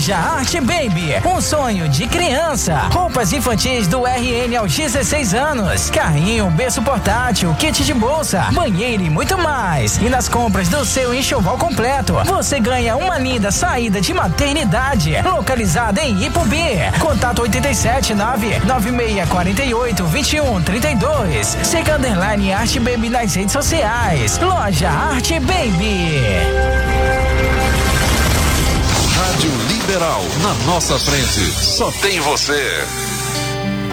Loja Arte Baby, um sonho de criança. Roupas infantis do RN aos 16 anos. Carrinho, berço portátil, kit de bolsa, banheiro e muito mais. E nas compras do seu enxoval completo, você ganha uma linda saída de maternidade. Localizada em Ipubi. Contato 87996482132. Siga underline Arte Baby nas redes sociais. Loja Arte Baby. Rádio Liberal, na nossa frente, só tem você.